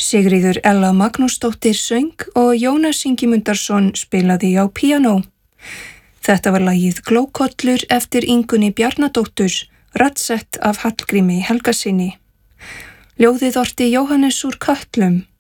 Sigríður Ella Magnúsdóttir söng og Jónas Ingimundarson spilaði á píanó. Þetta var lagið Glókollur eftir Ingunni Bjarnadóttur, rattsett af Hallgrími Helgasyni. Ljóðið orti Jóhannes úr Kötlum